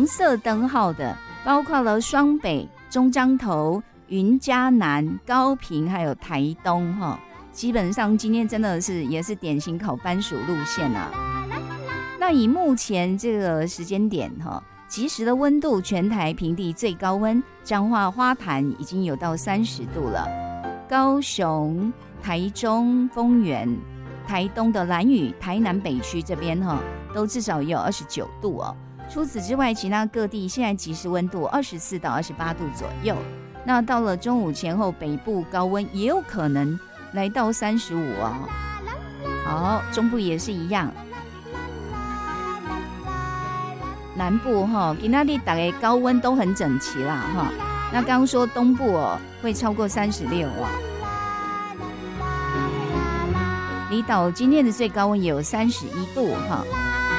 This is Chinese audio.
色灯号的，包括了双北、中彰投、云嘉南、高屏还有台东哈。基本上今天真的也是典型考番薯路线啊。那以目前这个时间点哈，即时的温度，全台平地最高温，彰化花坛已经有到30度了，高雄、台中、丰原、台东的兰屿、台南北区这边哈，都至少也有29度哦。除此之外，其他各地现在即时温度24到28度左右。那到了中午前后，北部高温也有可能来到35哦。好，中部也是一样。南部哈，今天大概高温都很整齐啦哈。那刚刚说东部哦，会超过36哦。离岛今天的最高温也有31度哈。